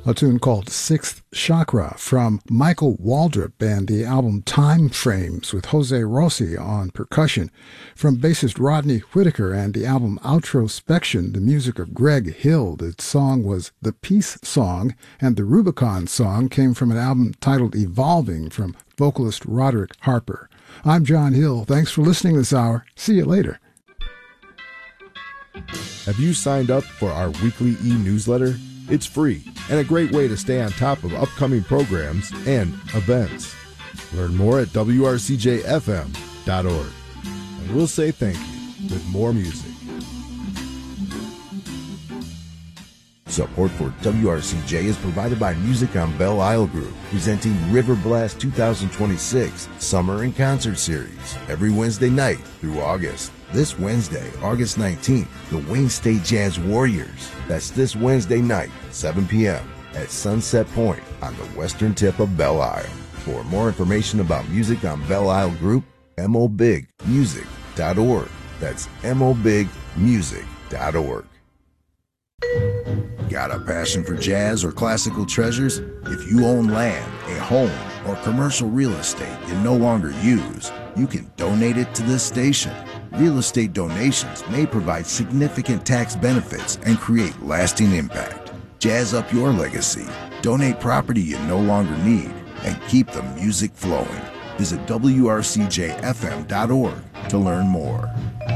a tune called Sixth Chakra from Michael Waldrop and the album Time Frames with Jose Rossi on percussion. From bassist Rodney Whitaker and the album Outrospection, the music of Greg Hill. The song was The Peace Song, and the Rubicon song came from an album titled Evolving from vocalist Roderick Harper. I'm John Hill. Thanks for listening this hour. See you later. Have you signed up for our weekly e-newsletter? It's free and a great way to stay on top of upcoming programs and events. Learn more at wrcjfm.org. And we'll say thank you with more music. Support for WRCJ is provided by Music on Belle Isle Group, presenting River Blast 2026 Summer and Concert Series every Wednesday night through August. This Wednesday, August 19th, the Wayne State Jazz Warriors. That's this Wednesday night, 7 p.m. at Sunset Point on the western tip of Belle Isle. For more information about Music on Belle Isle Group, mobigmusic.org. That's mobigmusic.org. Got a passion for jazz or classical treasures? If you own land, a home, or commercial real estate you no longer use, you can donate it to this station. Real estate donations may provide significant tax benefits and create lasting impact. Jazz up your legacy, donate property you no longer need, and keep the music flowing. Visit WRCJFM.org to learn more.